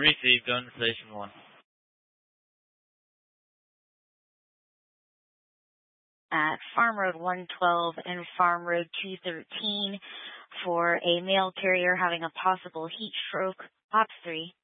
Received, going to Station 1. At Farm Road 112 and Farm Road 213 for a mail carrier having a possible heat stroke. Ops 3.